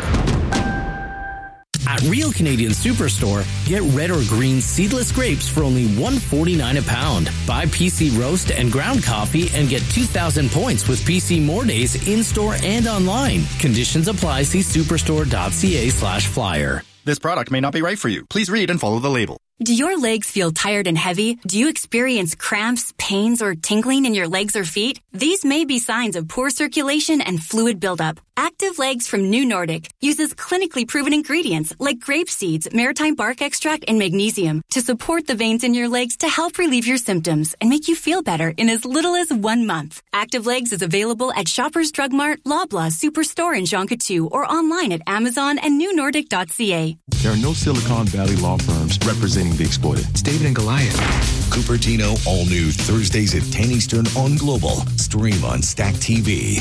At Real Canadian Superstore, get red or green seedless grapes for only $1.49 a pound. Buy PC Roast and ground coffee and get 2,000 points with PC More Days in-store and online. Conditions apply. See superstore.ca/flyer. This product may not be right for you. Please read and follow the label. Do your legs feel tired and heavy? Do you experience cramps, pains, or tingling in your legs or feet? These may be signs of poor circulation and fluid buildup. Active Legs from New Nordic uses clinically proven ingredients like grape seeds, maritime bark extract, and magnesium to support the veins in your legs to help relieve your symptoms and make you feel better in as little as 1 month. Active Legs is available at Shoppers Drug Mart, Loblaw, Superstore, and Jean Coutu, or online at Amazon and newnordic.ca. There are no Silicon Valley law firms representing the exploited. It's David and Goliath. Cupertino, all new Thursdays at 10 Eastern on Global. Stream on Stack TV.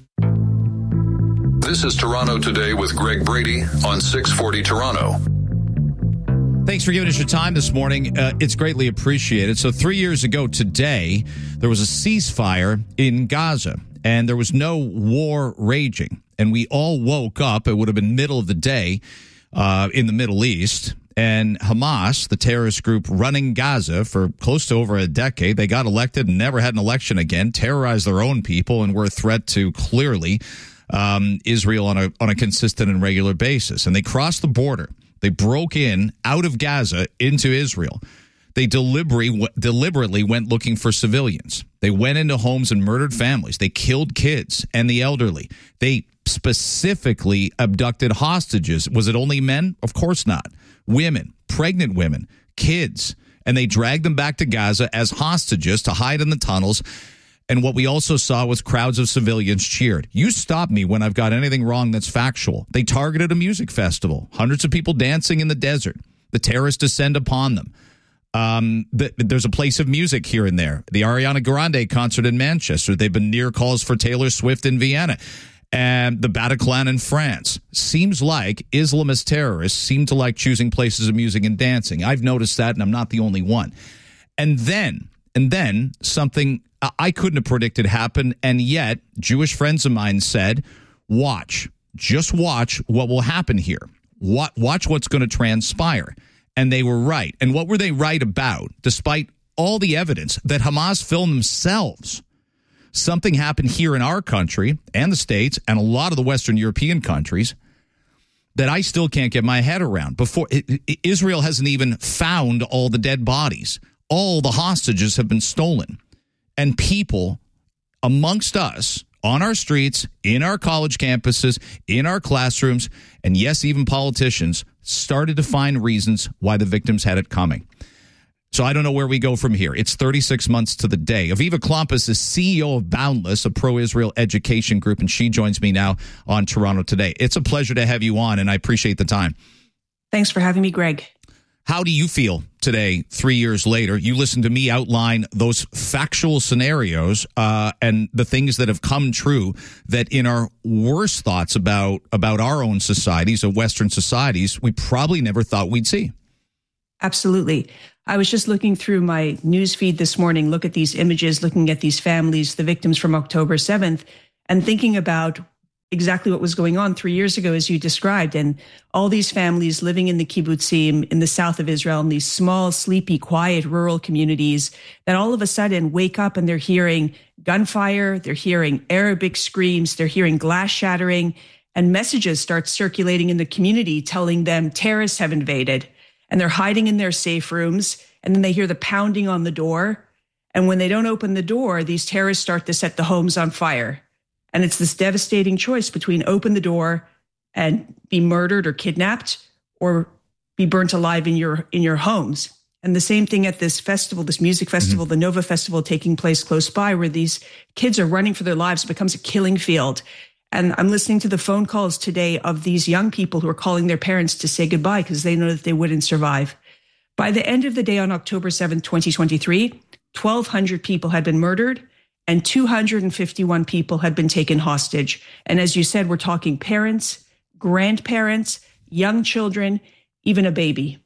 This is Toronto Today with Greg Brady on 640 Toronto. Thanks for giving us your time this morning. It's greatly appreciated. So 3 years ago today, there was a ceasefire in Gaza, and there was no war raging. And we all woke up. It would have been middle of the day in the Middle East. And Hamas, the terrorist group running Gaza for close to over a decade, they got elected and never had an election again, terrorized their own people, and were a threat to, clearly, Israel on a consistent and regular basis. And they crossed the border. They broke in out of Gaza into Israel. They deliberately went looking for civilians. They went into homes and murdered families. They killed kids and the elderly. They specifically abducted hostages. Was it only men? Of course not. Women, pregnant women, kids. And they dragged them back to Gaza as hostages to hide in the tunnels. And what we also saw was crowds of civilians cheered. You stop me when I've got anything wrong that's factual. They targeted a music festival. Hundreds of people dancing in the desert. The terrorists descend upon them. There's a place of music here and there. The Ariana Grande concert in Manchester. They've been near calls for Taylor Swift in Vienna. And the Bataclan in France. Seems like Islamist terrorists seem to like choosing places of music and dancing. I've noticed that, and I'm not the only one. And then something I couldn't have predicted happened, and yet Jewish friends of mine said, just watch what will happen here. Watch what's going to transpire. And they were right. And what were they right about? Despite all the evidence that Hamas filmed themselves, something happened here in our country and the States and a lot of the Western European countries that I still can't get my head around. Israel hasn't even found all the dead bodies. All the hostages have been stolen. And people amongst us on our streets, in our college campuses, in our classrooms, and yes, even politicians started to find reasons why the victims had it coming. So I don't know where we go from here. It's 36 months to the day. Aviva Klompus is CEO of Boundless, a pro-Israel education group, and she joins me now on Toronto Today. It's a pleasure to have you on, and I appreciate the time. Thanks for having me, Greg. How do you feel today, 3 years later? You listened to me outline those factual scenarios and the things that have come true that in our worst thoughts about our own societies, of Western societies, we probably never thought we'd see. Absolutely. I was just looking through my news feed this morning, look at these images, looking at these families, the victims from October 7th, and thinking about exactly what was going on 3 years ago, as you described, and all these families living in the kibbutzim in the south of Israel, in these small, sleepy, quiet, rural communities that all of a sudden wake up and they're hearing gunfire, they're hearing Arabic screams, they're hearing glass shattering, and messages start circulating in the community telling them terrorists have invaded, and they're hiding in their safe rooms, and then they hear the pounding on the door, and when they don't open the door, these terrorists start to set the homes on fire. And it's this devastating choice between open the door and be murdered or kidnapped, or be burnt alive in your homes. And the same thing at this festival, this music festival, the Nova Festival taking place close by, where these kids are running for their lives. It becomes a killing field. And I'm listening to the phone calls today of these young people who are calling their parents to say goodbye because they know that they wouldn't survive. By the end of the day on October 7th, 2023, 1,200 people had been murdered, and 251 people had been taken hostage. And as you said, we're talking parents, grandparents, young children, even a baby.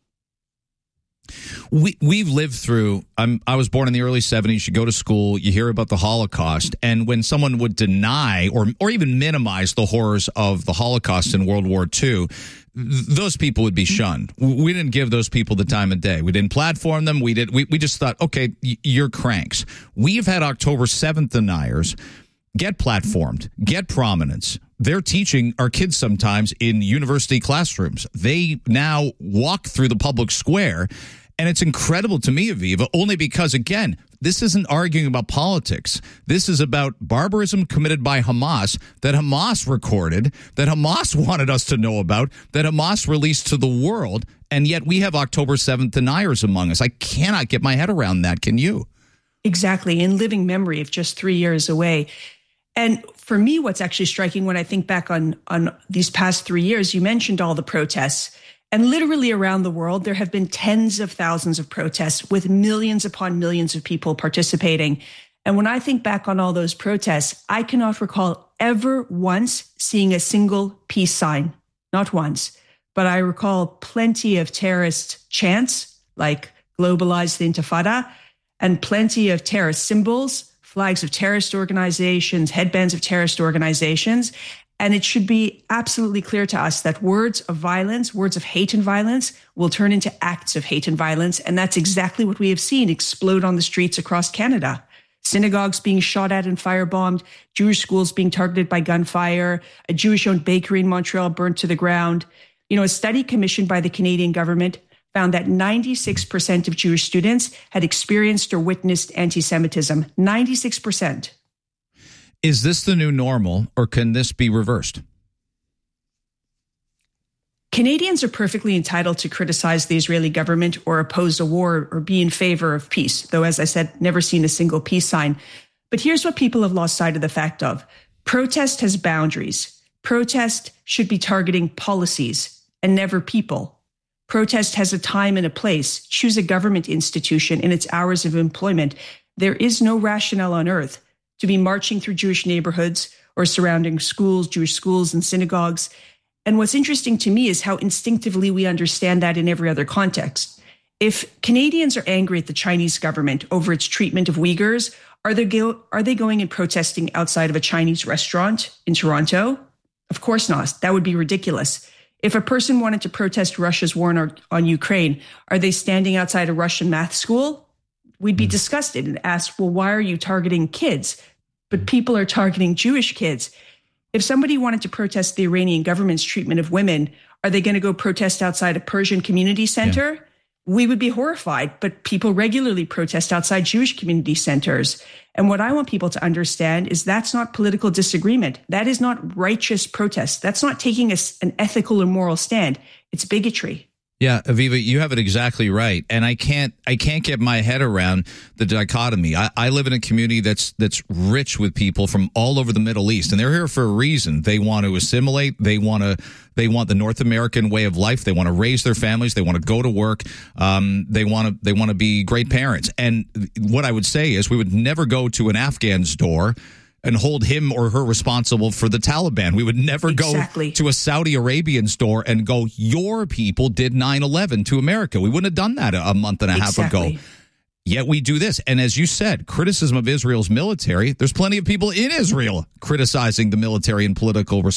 We've lived through, I was born in the early 70s. You go to school, you hear about the Holocaust. And when someone would deny or even minimize the horrors of the Holocaust in World War II, those people would be shunned. We didn't give those people the time of day. We didn't platform them. We just thought, okay, you're cranks. We've had October 7th deniers get platformed, get prominence. They're teaching our kids sometimes in university classrooms. They now walk through the public square. And it's incredible to me, Aviva, only because, again, this isn't arguing about politics. This is about barbarism committed by Hamas that Hamas recorded, that Hamas wanted us to know about, that Hamas released to the world. And yet we have October 7th deniers among us. I cannot get my head around that. Can you? Exactly. In living memory of just 3 years away. And for me, what's actually striking when I think back on these past 3 years, you mentioned all the protests. And literally around the world, there have been tens of thousands of protests with millions upon millions of people participating. And when I think back on all those protests, I cannot recall ever once seeing a single peace sign. Not once. But I recall plenty of terrorist chants, like globalize the Intifada, and plenty of terrorist symbols, flags of terrorist organizations, headbands of terrorist organizations. And it should be absolutely clear to us that words of violence, words of hate and violence will turn into acts of hate and violence. And that's exactly what we have seen explode on the streets across Canada. Synagogues being shot at and firebombed, Jewish schools being targeted by gunfire, a Jewish-owned bakery in Montreal burnt to the ground. You know, a study commissioned by the Canadian government found that 96% of Jewish students had experienced or witnessed anti-Semitism. 96%. Is this the new normal, or can this be reversed? Canadians are perfectly entitled to criticize the Israeli government or oppose a war or be in favor of peace, though, as I said, never seen a single peace sign. But here's what people have lost sight of the fact of. Protest has boundaries. Protest should be targeting policies and never people. Protest has a time and a place. Choose a government institution in its hours of employment. There is no rationale on earth to be marching through Jewish neighborhoods or surrounding schools, Jewish schools and synagogues. And what's interesting to me is how instinctively we understand that in every other context. If Canadians are angry at the Chinese government over its treatment of Uyghurs, are they going and protesting outside of a Chinese restaurant in Toronto? Of course not. That would be ridiculous. If a person wanted to protest Russia's war on Ukraine, are they standing outside a Russian math school? We'd be disgusted and ask, well, why are you targeting kids? But people are targeting Jewish kids. If somebody wanted to protest the Iranian government's treatment of women, are they going to go protest outside a Persian community center? we would be horrified, but people regularly protest outside Jewish community centers. And what I want people to understand is that's not political disagreement. That is not righteous protest. That's not taking an ethical or moral stand. It's bigotry. Yeah, Aviva, you have it exactly right. And I can't get my head around the dichotomy. I live in a community that's rich with people from all over the Middle East, and they're here for a reason. They want to assimilate. They want the North American way of life. They want to raise their families. They want to go to work. They want to be great parents. And what I would say is we would never go to an Afghan's door and hold him or her responsible for the Taliban. We would never go to a Saudi Arabian store and go, your people did 9/11 to America. We wouldn't have done that a month and a half ago. Yet we do this. And as you said, criticism of Israel's military, there's plenty of people in Israel criticizing the military and political response.